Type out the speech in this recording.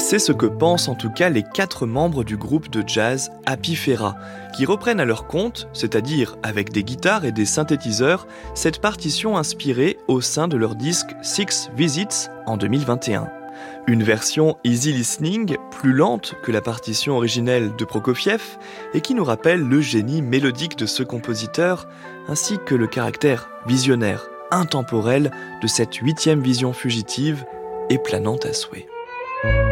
C'est ce que pensent en tout cas les 4 membres du groupe de jazz Apifera, qui reprennent à leur compte, c'est-à-dire avec des guitares et des synthétiseurs, cette partition inspirée au sein de leur disque Six Visits en 2021. Une version easy listening, plus lente que la partition originelle de Prokofiev et qui nous rappelle le génie mélodique de ce compositeur, ainsi que le caractère visionnaire, intemporel de cette 8e vision fugitive et planante à souhait.